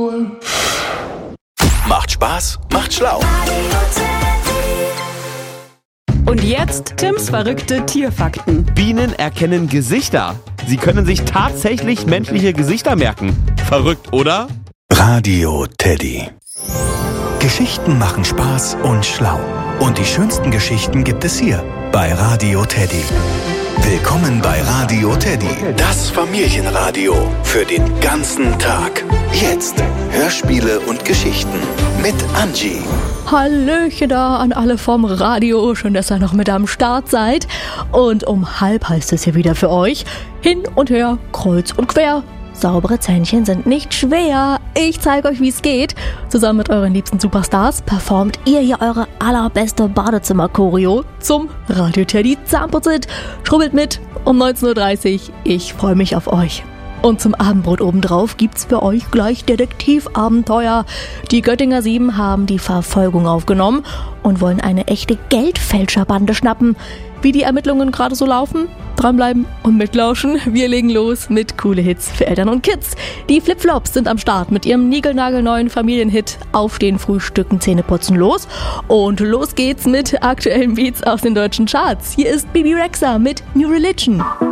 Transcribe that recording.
Macht Spaß, macht schlau. Und jetzt Tims verrückte Tierfakten. Bienen erkennen Gesichter. Sie können sich tatsächlich menschliche Gesichter merken. Verrückt, oder? Radio Teddy. Geschichten machen Spaß und schlau. Und die schönsten Geschichten gibt es hier bei Radio Teddy. Willkommen bei Radio Teddy, das Familienradio für den ganzen Tag. Jetzt Hörspiele und Geschichten mit Angie. Hallöchen da an alle vom Radio. Schön, dass ihr noch mit am Start seid. Und um 12:30 heißt es hier wieder für euch: hin und her, kreuz und quer. Saubere Zähnchen sind nicht schwer. Ich zeige euch, wie es geht. Zusammen mit euren liebsten Superstars performt ihr hier eure allerbeste Badezimmer-Choreo zum Radio Teddy Zahnputzit. Schrubbelt mit um 19:30 Uhr. Ich freue mich auf euch. Und zum Abendbrot obendrauf gibt's für euch gleich Detektivabenteuer. Die Göttinger 7 haben die Verfolgung aufgenommen und wollen eine echte Geldfälscherbande schnappen. Wie die Ermittlungen gerade so laufen? Dranbleiben und mitlauschen. Wir legen los mit coole Hits für Eltern und Kids. Die Flipflops sind am Start mit ihrem niegelnagelneuen Familienhit Aufstehen, Frühstücken, Zähneputzen los. Und los geht's mit aktuellen Beats aus den deutschen Charts. Hier ist Bibi Rexha mit New Religion.